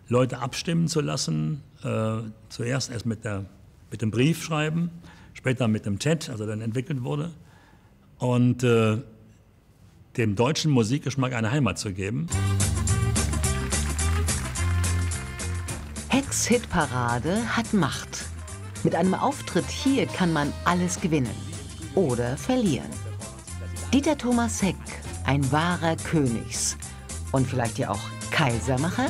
Leute abstimmen zu lassen. Zuerst erst mit dem Briefschreiben, später mit dem Chat, also dann entwickelt wurde. Und dem deutschen Musikgeschmack eine Heimat zu geben. Hex-Hitparade hat Macht. Mit einem Auftritt hier kann man alles gewinnen oder verlieren. Dieter Thomas Heck, ein wahrer Königs- und vielleicht ja auch Kaisermacher?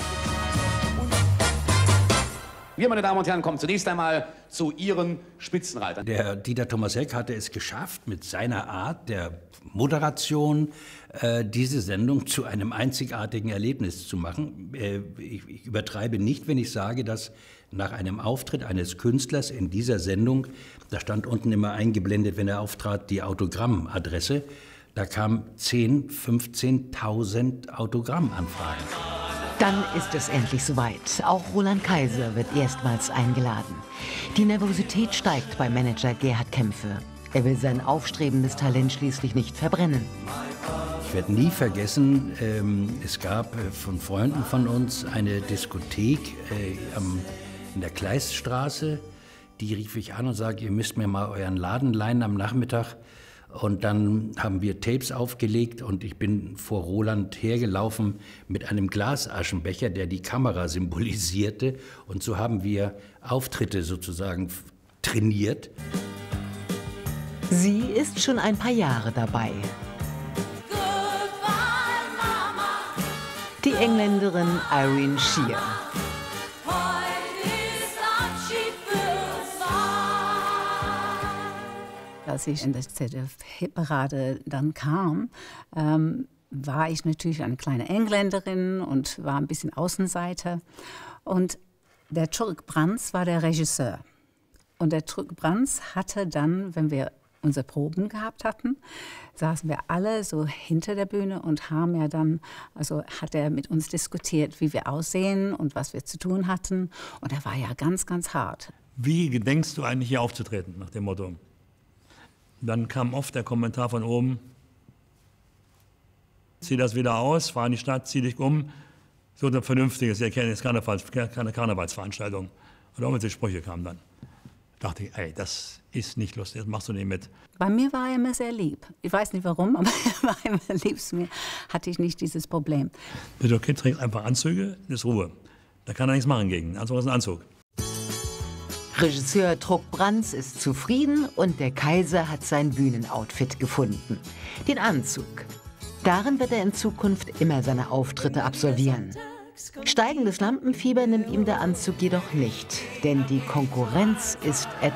Wir, meine Damen und Herren, kommen zunächst einmal zu Ihren Spitzenreitern. Der Dieter Thomas Heck hatte es geschafft, mit seiner Art der Moderation diese Sendung zu einem einzigartigen Erlebnis zu machen. Ich übertreibe nicht, wenn ich sage, dass nach einem Auftritt eines Künstlers in dieser Sendung, da stand unten immer eingeblendet, wenn er auftrat, die Autogrammadresse, da kamen 10.000, 15.000 Autogrammanfragen. Dann ist es endlich soweit. Auch Roland Kaiser wird erstmals eingeladen. Die Nervosität steigt bei Manager Gerhard Kämpfe. Er will sein aufstrebendes Talent schließlich nicht verbrennen. Ich werde nie vergessen, es gab von Freunden von uns eine Diskothek in der Kleiststraße. Die rief ich an und sagte, ihr müsst mir mal euren Laden leihen am Nachmittag. Und dann haben wir Tapes aufgelegt und ich bin vor Roland hergelaufen mit einem Glasaschenbecher, der die Kamera symbolisierte. Und so haben wir Auftritte sozusagen trainiert. Sie ist schon ein paar Jahre dabei. Die Engländerin Irene Shear. Als ich in der ZDF-Hitparade dann kam, war ich natürlich eine kleine Engländerin und war ein bisschen Außenseiter. Und der Turk Brands war der Regisseur. Und der Turk Brands hatte dann, wenn wir unsere Proben gehabt hatten, saßen wir alle so hinter der Bühne und haben ja dann, also hat er mit uns diskutiert, wie wir aussehen und was wir zu tun hatten. Und er war ja ganz, ganz hart. Wie gedenkst du eigentlich hier aufzutreten, nach dem Motto? Dann kam oft der Kommentar von oben, zieh das wieder aus, fahr in die Stadt, zieh dich um. So ein vernünftiges, ihr kennt jetzt keine Karnevalsveranstaltung. Und auch mit den Sprüche kamen dann. Da dachte ich, ey, das ist nicht lustig, das machst du nicht mit. Bei mir war er immer sehr lieb. Ich weiß nicht warum, aber er war immer lieb zu mir. Hatte ich nicht dieses Problem. Der Kind trägt einfach Anzüge, ist Ruhe. Da kann er nichts machen gegen. Ein Anzug ist ein Anzug. Regisseur Turk Brands ist zufrieden und der Kaiser hat sein Bühnenoutfit gefunden. Den Anzug. Darin wird er in Zukunft immer seine Auftritte absolvieren. Steigendes Lampenfieber nimmt ihm der Anzug jedoch nicht, denn die Konkurrenz ist etwas